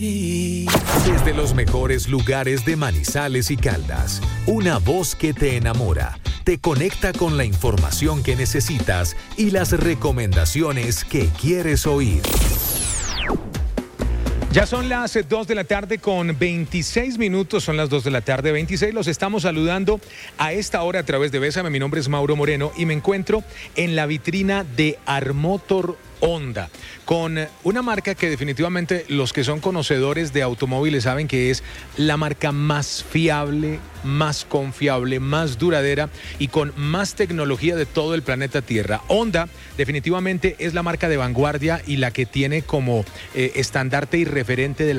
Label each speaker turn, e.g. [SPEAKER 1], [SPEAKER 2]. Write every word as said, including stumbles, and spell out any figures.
[SPEAKER 1] Desde los mejores lugares de Manizales y Caldas, una voz que te enamora, te conecta con la información que necesitas y las recomendaciones que quieres oír.
[SPEAKER 2] Ya son las dos de la tarde con veintiséis minutos, son las dos de la tarde veintiséis. Los estamos saludando a esta hora a través de Bésame. Mi nombre es Mauro Moreno y me encuentro en la vitrina de Armotor Honda, con una marca que definitivamente los que son conocedores de automóviles saben que es la marca más fiable, más confiable, más duradera y con más tecnología de todo el planeta Tierra. Honda definitivamente es la marca de vanguardia y la que tiene como eh, estandarte y referente de la